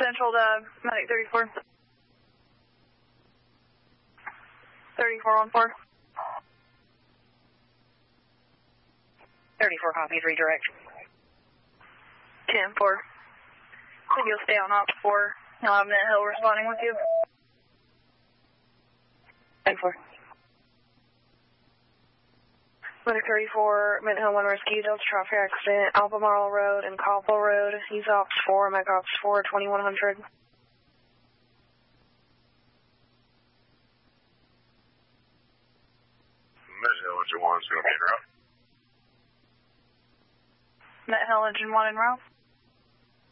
Central to Medic 34. 3414. 34 copies, redirect. 10-4. Think you'll stay on Ops 4. He'll have Mint Hill responding with you. 10-4. Medic 34, Mint Hill 1 rescue, Delta traffic accident, Albemarle Road and Copple Road. He's Ops 4, Mech Ops 4, 2100. Mint Hill Engine 1 is going to be en route. Mint Hill Engine 1 en route.